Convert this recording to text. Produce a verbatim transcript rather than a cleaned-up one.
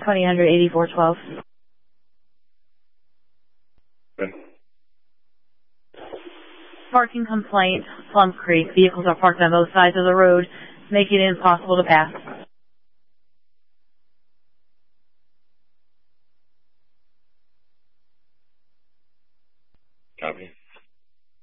twenty hundred eighty-four twelve. Okay. Parking complaint, Plum Creek. Vehicles are parked on both sides of the road, making it impossible to pass.